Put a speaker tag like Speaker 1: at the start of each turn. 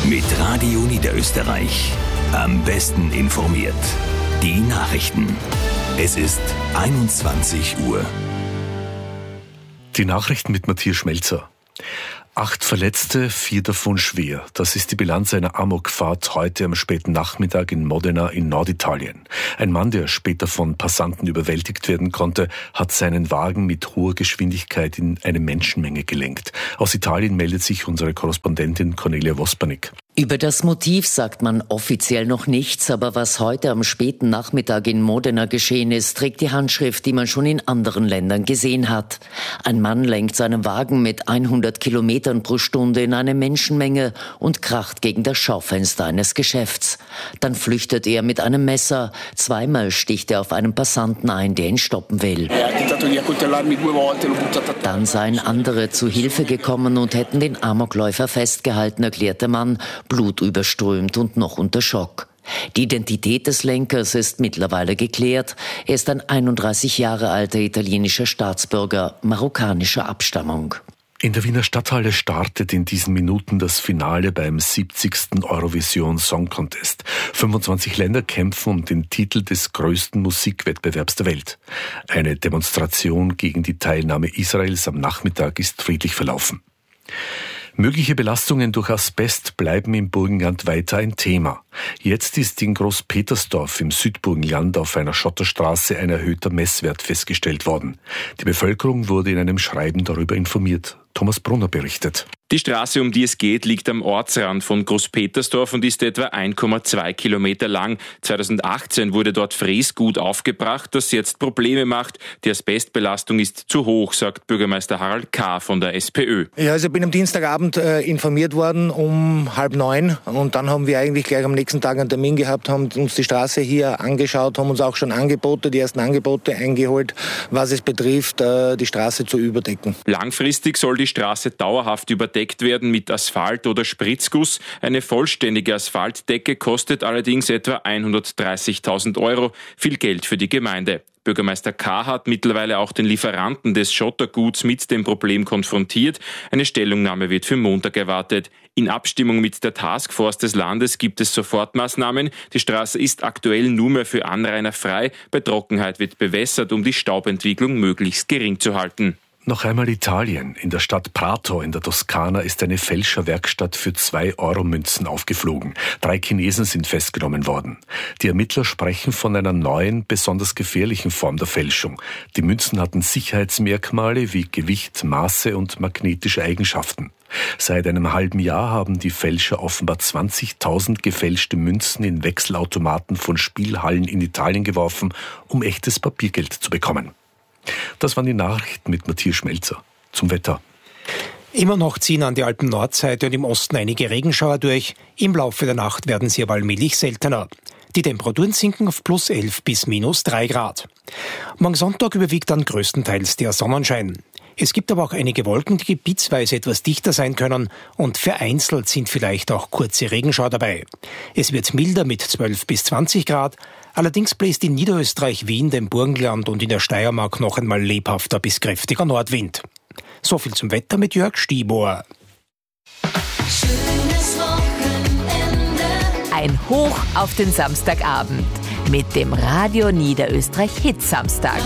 Speaker 1: Mit Radio Niederösterreich. Am besten informiert. Die Nachrichten. Es ist 21 Uhr.
Speaker 2: Die Nachrichten mit Matthias Schmelzer. 8 Verletzte, 4 davon schwer. Das ist die Bilanz einer Amokfahrt heute am späten Nachmittag in Modena in Norditalien. Ein Mann, der später von Passanten überwältigt werden konnte, hat seinen Wagen mit hoher Geschwindigkeit in eine Menschenmenge gelenkt. Aus Italien meldet sich unsere Korrespondentin Cornelia Vospanik.
Speaker 3: Über das Motiv sagt man offiziell noch nichts, aber was heute am späten Nachmittag in Modena geschehen ist, trägt die Handschrift, die man schon in anderen Ländern gesehen hat. Ein Mann lenkt seinen Wagen mit 100 Kilometern pro Stunde in eine Menschenmenge und kracht gegen das Schaufenster eines Geschäfts. Dann flüchtet er mit einem Messer. Zweimal sticht er auf einen Passanten ein, der ihn stoppen will. Dann seien andere zu Hilfe gekommen und hätten den Amokläufer festgehalten, erklärt der Mann, blutüberströmt und noch unter Schock. Die Identität des Lenkers ist mittlerweile geklärt. Er ist ein 31 Jahre alter italienischer Staatsbürger marokkanischer Abstammung.
Speaker 2: In der Wiener Stadthalle startet in diesen Minuten das Finale beim 70. Eurovision Song Contest. 25 Länder kämpfen um den Titel des größten Musikwettbewerbs der Welt. Eine Demonstration gegen die Teilnahme Israels am Nachmittag ist friedlich verlaufen. Mögliche Belastungen durch Asbest bleiben im Burgenland weiter ein Thema. Jetzt ist in Großpetersdorf im Südburgenland auf einer Schotterstraße ein erhöhter Messwert festgestellt worden. Die Bevölkerung wurde in einem Schreiben darüber informiert. Thomas Brunner berichtet.
Speaker 4: Die Straße, um die es geht, liegt am Ortsrand von Großpetersdorf und ist etwa 1,2 Kilometer lang. 2018 wurde dort Fräsgut aufgebracht, das jetzt Probleme macht. Die Asbestbelastung ist zu hoch, sagt Bürgermeister Harald K. von der SPÖ.
Speaker 5: Ja, also ich bin am Dienstagabend informiert worden um 8:30 und dann haben wir eigentlich gleich am nächsten Tag einen Termin gehabt, haben uns die Straße hier angeschaut, haben uns auch schon die ersten Angebote eingeholt, was es betrifft, die Straße zu überdecken.
Speaker 4: Langfristig soll die Straße dauerhaft überdeckt werden mit Asphalt oder Spritzguss. Eine vollständige Asphaltdecke kostet allerdings etwa 130.000 €, viel Geld für die Gemeinde. Bürgermeister K. hat mittlerweile auch den Lieferanten des Schotterguts mit dem Problem konfrontiert. Eine Stellungnahme wird für Montag erwartet. In Abstimmung mit der Taskforce des Landes gibt es Sofortmaßnahmen. Die Straße ist aktuell nur mehr für Anrainer frei. Bei Trockenheit wird bewässert, um die Staubentwicklung möglichst gering zu halten.
Speaker 2: Noch einmal Italien. In der Stadt Prato in der Toskana ist eine Fälscherwerkstatt für 2-Euro-Münzen aufgeflogen. 3 Chinesen sind festgenommen worden. Die Ermittler sprechen von einer neuen, besonders gefährlichen Form der Fälschung. Die Münzen hatten Sicherheitsmerkmale wie Gewicht, Maße und magnetische Eigenschaften. Seit einem halben Jahr haben die Fälscher offenbar 20.000 gefälschte Münzen in Wechselautomaten von Spielhallen in Italien geworfen, um echtes Papiergeld zu bekommen. Das waren die Nachrichten mit Matthias Schmelzer. Zum Wetter.
Speaker 6: Immer noch ziehen an die Alpen-Nordseite und im Osten einige Regenschauer durch. Im Laufe der Nacht werden sie aber allmählich seltener. Die Temperaturen sinken auf +11 bis -3 Grad. Morgen Sonntag überwiegt dann größtenteils der Sonnenschein. Es gibt aber auch einige Wolken, die gebietsweise etwas dichter sein können und vereinzelt sind vielleicht auch kurze Regenschauer dabei. Es wird milder mit 12 bis 20 Grad, allerdings bläst in Niederösterreich, Wien, dem Burgenland und in der Steiermark noch einmal lebhafter bis kräftiger Nordwind. So viel zum Wetter mit Jörg Stiebohr.
Speaker 7: Schönes Wochenende.
Speaker 8: Ein Hoch auf den Samstagabend mit dem Radio Niederösterreich Hit Samstag.